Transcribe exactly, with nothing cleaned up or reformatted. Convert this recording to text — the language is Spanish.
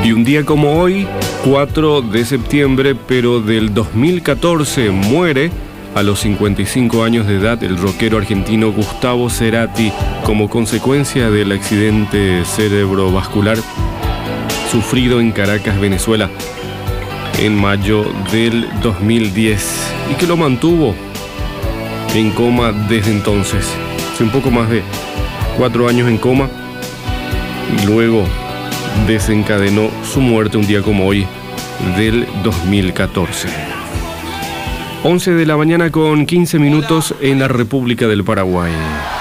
Y un día como hoy, cuatro de septiembre, pero del dos mil catorce, muere a los cincuenta y cinco años de edad el rockero argentino Gustavo Cerati como consecuencia del accidente cerebrovascular sufrido en Caracas, Venezuela, en mayo del dos mil diez, y que lo mantuvo en coma desde entonces. Hace un poco más de cuatro años en coma, y luego desencadenó su muerte un día como hoy del dos mil catorce. once de la mañana con quince minutos en la República del Paraguay.